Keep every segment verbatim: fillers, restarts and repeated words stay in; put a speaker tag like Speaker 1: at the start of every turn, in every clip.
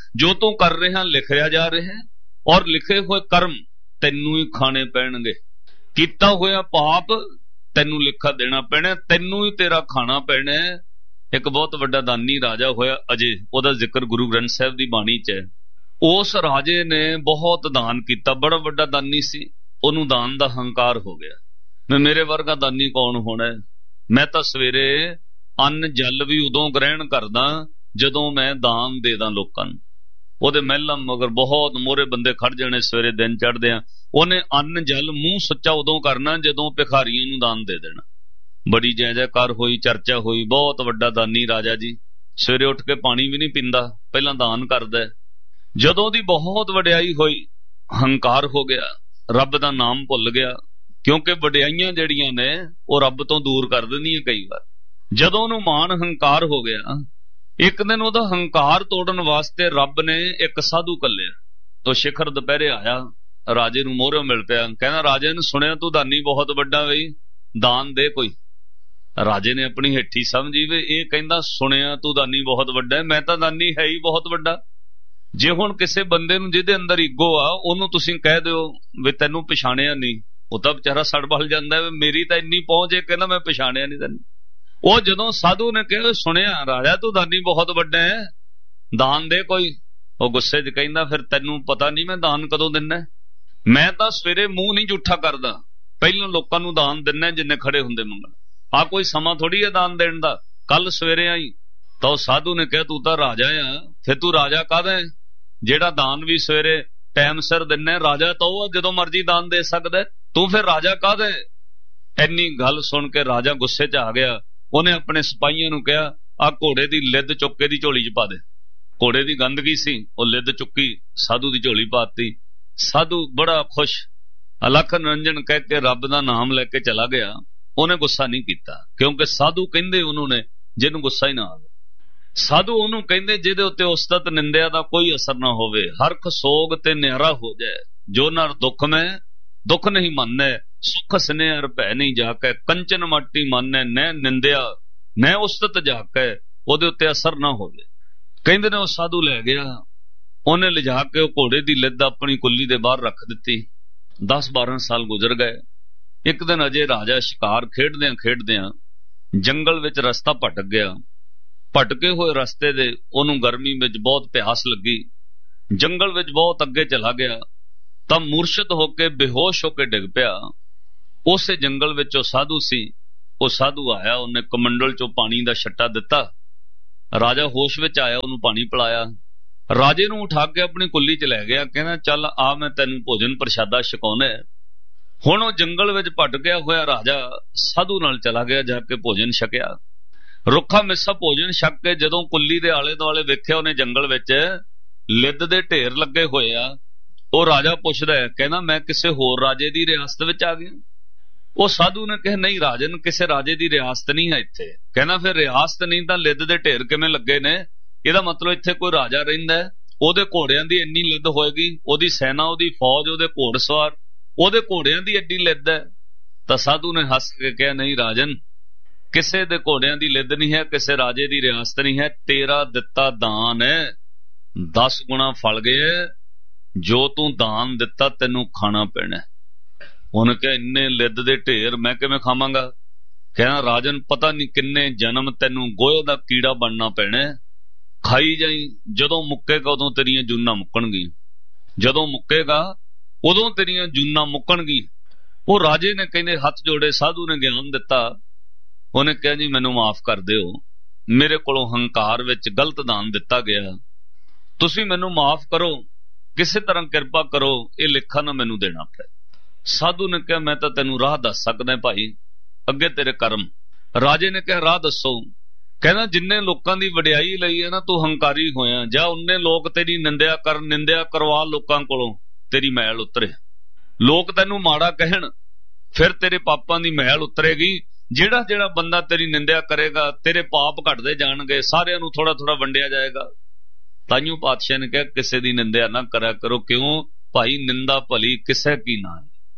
Speaker 1: जो तू कर रहा लिखिया जा रहा है, और लिखे हुए कर्म तैनू ही खाने पैणगे। कीता होया पाप तैनू लिखा देना पैना, तैनू ही तेरा खाना पैना है। एक बहुत वड्डा दानी राजा होया अजय, ओदा जिक्र गुरु ग्रंथ साहिब दी बाणी च है। उस राजे ने बहुत दान किया, बड़ा वड्डा दानी सी, ओनू दान दा हंकार हो गया, मैं मेरे वर्गा दानी कौन होना है, मैं तो सवेरे अन्न जल भी उदों ग्रहण करदा जदों मैं दान दे दा लोकां नूं। ओदे महलां मगर बहुत मोरे बंदे खड़ जाने, सवेरे दिन चढ़दे ओने अन्न जल मूंह सुच्चा उदों करना जदों भिखारियां नूं दान दे देना। बड़ी जय जयकार होई, चर्चा हुई, बहुत वड्डा दानी राजा जी, सवेरे उठ के पानी भी नहीं पींदा, पहला दान करदा। जदों दी बहुत वड्याई होई, हंकार हो गया, रब दा नाम भुल गया, क्योंकि वड्याइयां जड़ियां ने वो रब तो दूर कर दिंदियां कई बार। जदों नूं मान हंकार हो गया, एक दिन ओदा हंकार तोड़न वास्ते रब ने एक साधु कल्लिया। तो शिखर दुपहरे आया, राजे नूं मोहरों मिल पिया, कहना राजे ने सुनिया तू दानी बहुत वड्डा बई, दान दे कोई। राजे ने अपनी हेठी समझी वे ये कहंदा सुनिया तू दानी बहुत वड्डा है, मैं तो दानी है ही बहुत वड्डा। जे हुण किसे बंदे नूं जिहदे अंदर ईगो आ ओनूं तुसीं कह दिओ वे तैनूं पछाणिया नहीं, ਉਹ ਤਾਂ ਵਿਚਾਰਾ ਸੜ ਬਲ ਜਾਂਦਾ, ਮੇਰੀ ਤਾਂ ਇੰਨੀ ਪਹੁੰਚ ਹੈ, ਕਹਿੰਦਾ ਮੈਂ ਪਛਾਣਿਆ ਨਹੀਂ ਤੈਨੂੰ। ਉਹ ਜਦੋਂ ਸਾਧੂ ਨੇ ਕਿਹਾ ਸੁਣਿਆ ਰਾਜਾ ਤੂੰ ਦਾਨੀ ਬਹੁਤ ਵੱਡਾ ਹੈ, ਦਾਨ ਦੇ ਕੋਈ। ਉਹ ਗੁੱਸੇ 'ਚ ਕਹਿੰਦਾ ਫਿਰ ਤੈਨੂੰ ਪਤਾ ਨਹੀਂ ਮੈਂ ਦਾਨ ਕਦੋਂ ਦਿੰਨਾ, ਮੈਂ ਤਾਂ ਸਵੇਰੇ ਮੂੰਹ ਨਹੀਂ ਝੂਠਾ ਕਰਦਾ, ਪਹਿਲਾਂ ਲੋਕਾਂ ਨੂੰ ਦਾਨ ਦਿੰਨਾ ਜਿੰਨੇ ਖੜੇ ਹੁੰਦੇ ਮੰਗਣ। ਆ ਕੋਈ ਸਮਾਂ ਥੋੜੀ ਹੈ ਦਾਨ ਦੇਣ ਦਾ, ਕੱਲ ਸਵੇਰੇ ਆਈ। ਤਾਂ ਉਹ ਸਾਧੂ ਨੇ ਕਿਹਾ ਤੂੰ ਤਾਂ ਰਾਜਾ ਆ, ਫਿਰ ਤੂੰ ਰਾਜਾ ਕਾਹਦਾ ਹੈ ਜਿਹੜਾ ਦਾਨ ਵੀ ਸਵੇਰੇ ਟਾਈਮ ਸਿਰ ਦਿੰਨਾ? ਰਾਜਾ ਤਾਂ ਉਹ ਜਦੋਂ ਮਰਜ਼ੀ ਦਾਨ ਦੇ ਸਕਦਾ, ਤੂੰ ਫਿਰ ਰਾਜਾ ਕਾਹਦਾ? ਇੰਨੀ ਗੱਲ ਸੁਣ ਕੇ ਰਾਜਾ ਗੁੱਸੇ 'ਚ ਆ ਗਿਆ। ਉਹਨੇ ਆਪਣੇ ਸਿਪਾਹੀਆਂ ਨੂੰ ਕਿਹਾ ਆ ਘੋੜੇ ਦੀ ਲਿੱਦ ਚੁੱਕ ਕੇ ਦੀ ਝੋਲੀ 'ਚ ਪਾ ਦੇ। ਘੋੜੇ ਦੀ ਗੰਦਗੀ ਸੀ, ਉਹ ਲਿੱਦ ਚੁੱਕੀ ਸਾਧੂ ਦੀ ਝੋਲੀ ਪਾਤੀ। ਸਾਧੂ ਬੜਾ ਖੁਸ਼ ਅਲਖ ਨਿਰੰਜਨ ਕਹਿ ਕੇ ਰੱਬ ਦਾ ਨਾਮ ਲੈ ਕੇ ਚਲਾ ਗਿਆ। ਉਹਨੇ ਗੁੱਸਾ ਨਹੀਂ ਕੀਤਾ, ਕਿਉਂਕਿ ਸਾਧੂ ਕਹਿੰਦੇ ਉਹਨੂੰ ਨੇ ਜਿਹਨੂੰ ਗੁੱਸਾ ਹੀ ਨਾ ਆਵੇ। ਸਾਧੂ ਉਹਨੂੰ ਕਹਿੰਦੇ ਜਿਹਦੇ ਉੱਤੇ ਉਸਤਤ ਨਿੰਦਿਆ ਦਾ ਕੋਈ ਅਸਰ ਨਾ ਹੋਵੇ, ਹਰਖ ਸੋਗ ਤੇ ਨਿਆਰਾ ਹੋ ਜਾਏ। ਜੋ ਨਰ ਦੁੱਖ ਮੈਂ ਦੁੱਖ ਨਹੀਂ ਮੰਨੈ, ਸੁਖ ਸਨੇਹ ਭੈ ਨਹੀਂ ਜਾਕੈ। ਕੰਚਨ ਮਾਟੀ ਮੰਨੈ ਨੈ ਨਿੰਦਿਆ ਨੈ ਉਸਤਤ ਜਾਕੈ, ਉਹਦੇ ਉੱਤੇ ਅਸਰ ਨਾ ਹੋਵੇ। ਕਹਿੰਦੇ ਨੇ ਉਹ ਸਾਧੂ ਲੈ ਗਿਆ, ਉਹਨੇ ਲਿਜਾ ਕੇ ਉਹ ਘੋੜੇ ਦੀ ਲਿੱਦ ਆਪਣੀ ਕੁੱਲੀ ਦੇ ਬਾਹਰ ਰੱਖ ਦਿੱਤੀ। ਦਸ ਬਾਰਾਂ ਸਾਲ ਗੁਜ਼ਰ ਗਏ। ਇੱਕ ਦਿਨ ਅਜੇ ਰਾਜਾ ਸ਼ਿਕਾਰ ਖੇਡਦਿਆਂ ਖੇਡਦਿਆਂ ਜੰਗਲ ਵਿੱਚ ਰਸਤਾ ਭਟਕ ਗਿਆ। ਭਟਕੇ ਹੋਏ ਰਸਤੇ ਦੇ ਉਹਨੂੰ ਗਰਮੀ ਵਿੱਚ ਬਹੁਤ ਪਿਆਸ ਲੱਗੀ। ਜੰਗਲ ਵਿੱਚ ਬਹੁਤ ਅੱਗੇ ਚਲਾ ਗਿਆ ਤਾਂ ਮੁਰਸ਼ਦ ਹੋ ਕੇ ਬੇਹੋਸ਼ ਹੋ ਕੇ ਡਿੱਗ ਪਿਆ। ਉਸੇ ਜੰਗਲ ਵਿੱਚ ਉਹ ਸਾਧੂ ਸੀ। ਉਹ ਸਾਧੂ ਆਇਆ, ਉਹਨੇ ਕਮੰਡਲ ਚੋਂ ਪਾਣੀ ਦਾ ਛੱਟਾ ਦਿੱਤਾ। ਰਾਜਾ ਹੋਸ਼ ਵਿੱਚ ਆਇਆ, ਉਹਨੂੰ ਪਾਣੀ ਪਿਲਾਇਆ। ਰਾਜੇ ਨੂੰ ਉਠਾ ਕੇ ਆਪਣੀ ਕੁੱਲੀ 'ਚ ਲੈ ਗਿਆ, ਕਹਿੰਦਾ ਚੱਲ ਆ ਮੈਂ ਤੈਨੂੰ ਭੋਜਨ ਪ੍ਰਸ਼ਾਦਾ ਛਕਾਉਣਾ। ਹੁਣ ਉਹ ਜੰਗਲ ਵਿੱਚ ਭਟਕਿਆ ਹੋਇਆ ਰਾਜਾ ਸਾਧੂ ਨਾਲ ਚਲਾ ਗਿਆ, ਜਾ ਕੇ ਭੋਜਨ ਛਕਿਆ। ਰੁੱਖਾ ਮਿੱਸਾ ਭੋਜਨ ਛਕ ਕੇ ਜਦੋਂ ਕੁੱਲੀ ਦੇ ਆਲੇ ਦੁਆਲੇ ਵੇਖਿਆ, ਉਹਨੇ ਜੰਗਲ ਵਿੱਚ ਲਿੱਦ ਦੇ ਢੇਰ ਲੱਗੇ ਹੋਏ ਆ। ਉਹ ਰਾਜਾ ਪੁੱਛਦਾ ਹੈ, ਕਹਿੰਦਾ ਮੈਂ ਕਿਸੇ ਹੋਰ ਰਾਜੇ ਦੀ ਰਿਆਸਤ ਵਿੱਚ ਆ ਗਿਆ। ਉਹ ਸਾਧੂ ਨੇ ਕਿਹਾ ਨਹੀਂ ਰਾਜਨ, ਕਿਸੇ ਰਾਜੇ ਦੀ ਰਿਆਸਤ ਨਹੀਂ ਹੈ ਇੱਥੇ। ਕਹਿੰਦਾ ਫਿਰ ਰਿਆਸਤ ਨਹੀਂ ਤਾਂ ਲਿੱਦ ਦੇ ਢੇਰ ਕਿਵੇਂ ਲੱਗੇ ਨੇ? ਇਹਦਾ ਮਤਲਬ ਇੱਥੇ ਕੋਈ ਰਾਜਾ ਰਹਿੰਦਾ, ਉਹਦੇ ਘੋੜਿਆਂ ਦੀ ਇੰਨੀ ਲਿੱਦ ਹੋਏਗੀ, ਉਹਦੀ ਸੈਨਾ, ਉਹਦੀ ਫੌਜ, ਉਹਦੇ ਘੋੜਸਵਾਰ, ਉਹਦੇ ਘੋੜਿਆਂ ਦੀ ਐਡੀ ਲਿੱਦ ਹੈ। ਤਾਂ ਸਾਧੂ ਨੇ ਹੱਸ ਕੇ ਕਿਹਾ ਨਹੀਂ ਰਾਜਨ, ਕਿਸੇ ਦੇ ਘੋੜਿਆਂ ਦੀ ਲਿੱਦ ਨਹੀਂ ਹੈ, ਕਿਸੇ ਰਾਜੇ ਦੀ ਰਿਆਸਤ ਨਹੀਂ ਹੈ। ਤੇਰਾ ਦਿੱਤਾ ਦਾਨ ਹੈ, ਦਸ ਗੁਣਾ ਫਲ ਗਏ। ਜੋ ਤੂੰ ਦਾਨ ਦਿੱਤਾ ਤੈਨੂੰ ਖਾਣਾ ਪੈਣਾ। ਉਹਨੇ ਕਿਹਾ ਇੰਨੇ ਲਿੱਦ ਦੇ ਢੇਰ ਮੈਂ ਕਿਵੇਂ ਖਾਵਾਂਗਾ? ਕਹਿੰਦਾ ਰਾਜਨ ਪਤਾ ਨਹੀਂ ਕਿੰਨੇ ਜਨਮ ਤੈਨੂੰ ਗੋਹੇ ਦਾ ਕੀੜਾ ਬਣਨਾ ਪੈਣਾ, ਖਾਈ ਜਾਈ। ਜਦੋਂ ਮੁੱਕੇਗਾ ਉਦੋਂ ਤੇਰੀਆਂ ਜੂਨਾਂ ਮੁੱਕਣਗੀਆਂ, ਜਦੋਂ ਮੁੱਕੇਗਾ ਉਦੋਂ ਤੇਰੀਆਂ ਜੂਨਾਂ ਮੁੱਕਣਗੀਆਂ। ਉਹ ਰਾਜੇ ਨੇ ਕਹਿੰਦੇ ਹੱਥ ਜੋੜੇ, ਸਾਧੂ ਨੇ ਗਿਆਨ ਦਿੱਤਾ। ਉਹਨੇ ਕਿਹਾ ਜੀ ਮੈਨੂੰ ਮਾਫ ਕਰ ਦਿਓ, ਮੇਰੇ ਕੋਲੋਂ ਹੰਕਾਰ ਵਿੱਚ ਗਲਤ ਦਾਨ ਦਿੱਤਾ ਗਿਆ, ਤੁਸੀਂ ਮੈਨੂੰ ਮਾਫ ਕਰੋ, ਕਿਸੇ ਤਰ੍ਹਾਂ ਕਿਰਪਾ ਕਰੋ, ਇਹ ਲੇਖਾ ਨਾ ਮੈਨੂੰ ਦੇਣਾ ਪਏ। ਸਾਧੂ ਨੇ ਕਿਹਾ ਮੈਂ ਤਾਂ ਤੈਨੂੰ ਰਾਹ ਦੱਸ ਸਕਦਾ ਭਾਈ, ਅੱਗੇ ਤੇਰੇ ਕਰਮ। ਰਾਜੇ ਨੇ ਕਿਹਾ ਰਾਹ ਦੱਸੋ। ਕਹਿੰਦਾ ਜਿੰਨੇ ਲੋਕਾਂ ਦੀ ਵਡਿਆਈ ਲਈ ਹੈ ਨਾ ਤੂੰ ਹੰਕਾਰੀ ਹੋਇਆ, ਜਾਂ ਉਹਨੇ ਲੋਕ ਤੇਰੀ ਨਿੰਦਿਆ ਕਰਨ, ਨਿੰਦਿਆ ਕਰਵਾ ਲੋਕਾਂ ਕੋਲੋਂ, ਤੇਰੀ ਮੈਲ ਉਤਰੇ। ਲੋਕ ਤੈਨੂੰ ਮਾੜਾ ਕਹਿਣ, ਫਿਰ ਤੇਰੇ ਪਾਪਾਂ ਦੀ ਮੈਲ ਉਤਰੇਗੀ। ਜਿਹੜਾ ਜਿਹੜਾ ਬੰਦਾ ਤੇਰੀ ਨਿੰਦਿਆ ਕਰੇਗਾ, ਤੇਰੇ ਪਾਪ ਘਟਦੇ ਜਾਣਗੇ, ਸਾਰਿਆਂ ਨੂੰ ਥੋੜਾ ਥੋੜਾ ਵੰਡਿਆ ਜਾਏਗਾ। ਤਾਈਓ ਪਾਤਸ਼ਾਹ ਨੇ ਕਿਹਾ ਕਿਸੇ ਦੀ ਨਿੰਦਿਆ ਨਾ ਕਰਿਆ ਕਰੋ। ਕਿਉਂ ਭਾਈ? ਨਿੰਦਾ ਭਲੀ ਕਿਸੇ ਕੀ ਨਾ,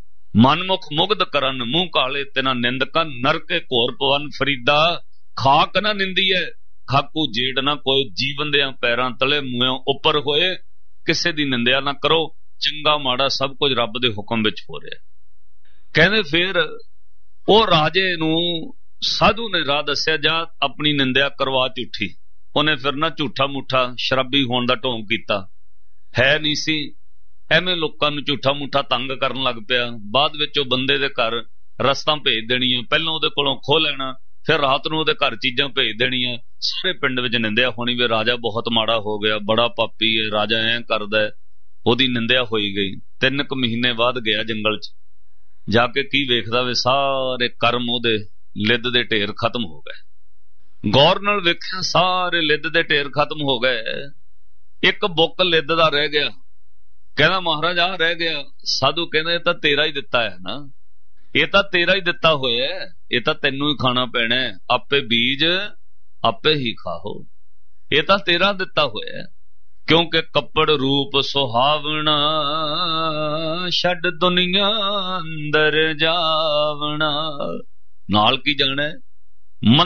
Speaker 1: ਮਨਮੁਖ ਮੁਗਧ ਕਰਨ, ਮੂੰਹ ਕਾਲੇ ਤਿਨਾ ਨਿੰਦਕਨ, ਨਰਕੇ ਘੋਰ ਪਵਨ ਫਰੀਦਾ। ਖਾਕ ਨਾ ਨਿੰਦੀ ਹੈ ਖਾਕੂ ਜੇੜ ਨਾ ਕੋਈ, ਜੀਵਨ ਦੇ ਪੈਰਾਂ ਤਲੇ ਮੂੰਹੋਂ ਉੱਪਰ ਹੋਏ। ਕਿਸੇ ਦੀ ਨਿੰਦਿਆ ਨਾ ਕਰੋ, ਚੰਗਾ ਮਾੜਾ ਸਭ ਕੁਝ ਰੱਬ ਦੇ ਹੁਕਮ ਵਿੱਚ ਹੋ ਰਿਹਾ। ਕਹਿੰਦੇ ਫਿਰ ਉਹ ਰਾਜੇ ਨੂੰ ਸਾਧੂ ਨੇ ਰਾਹ ਦੱਸਿਆ, ਜਾ ਆਪਣੀ ਨਿੰਦਿਆ ਕਰਵਾ ਝੂਠੀ। ਉਹਨੇ ਫਿਰ ਨਾ ਝੂਠਾ ਮੂਠਾ ਸ਼ਰਾਬੀ ਹੋਣ ਦਾ ਢੋਂਗ ਕੀਤਾ, ਹੈ ਨਹੀਂ ਸੀ, ਐਵੇਂ ਲੋਕਾਂ ਨੂੰ ਝੂਠਾ ਮੂਠਾ ਤੰਗ ਕਰਨ ਲੱਗ ਪਿਆ। ਬਾਅਦ ਵਿੱਚ ਉਹ ਬੰਦੇ ਦੇ ਘਰ ਰਸਤਾਂ ਭੇਜ ਦੇਣੀਆਂ, ਪਹਿਲਾਂ ਉਹਦੇ ਕੋਲੋਂ ਖੋਹ ਲੈਣਾ, ਫਿਰ ਰਾਤ ਨੂੰ ਉਹਦੇ ਘਰ ਚੀਜ਼ਾਂ ਭੇਜ ਦੇਣੀਆਂ। ਸਾਰੇ ਪਿੰਡ ਵਿੱਚ ਨਿੰਦਿਆ ਹੋਣੀ ਵੀ ਰਾਜਾ ਬਹੁਤ ਮਾੜਾ ਹੋ ਗਿਆ, ਬੜਾ ਪਾਪੀ ਹੈ, ਰਾਜਾ ਐਂ ਕਰਦਾ। ਉਹਦੀ ਨਿੰਦਿਆ ਹੋਈ ਗਈ। ਤਿੰਨ ਕੁ ਮਹੀਨੇ ਬਾਅਦ ਗਿਆ ਜੰਗਲ 'ਚ, ਜਾ ਕੇ ਕੀ ਵੇਖਦਾ ਵੇ ਸਾਰੇ ਕਰਮ ਉਹਦੇ ਲਿੱਦ ਦੇ ਢੇਰ ਖਤਮ ਹੋ ਗਏ। ਗੌਰ ਨਾਲ ਵੇਖਿਆ ਸਾਰੇ ਲਿੱਦ ਦੇ ਢੇਰ ਖਤਮ ਹੋ ਗਏ, ਇੱਕ ਬੁੱਕ ਲਿੱਦ ਦਾ ਰਹਿ ਗਿਆ। ਕਹਿੰਦਾ ਮਹਾਰਾਜ ਆ ਰਹਿ ਗਿਆ। ਸਾਧੂ ਕਹਿੰਦਾ ਇਹ ਤਾਂ ਤੇਰਾ ਹੀ ਦਿੱਤਾ ਹੈ ਨਾ, ਇਹ ਤਾਂ ਤੇਰਾ ਹੀ ਦਿੱਤਾ ਹੋਇਆ, ਇਹ ਤਾਂ ਤੈਨੂੰ ਹੀ ਖਾਣਾ ਪੈਣਾ, ਆਪੇ ਬੀਜ ਆਪੇ ਹੀ ਖਾਓ, ਇਹ ਤਾਂ ਤੇਰਾ ਦਿੱਤਾ ਹੋਇਆ। ਕਿਉਂਕਿ ਕੱਪੜ ਰੂਪ ਸੁਹਾਵਣਾ, ਛੱਡ ਦੁਨੀਆ ਅੰਦਰ ਜਾਵਣਾ। ਨਾਲ ਕੀ ਜਾਣਾ,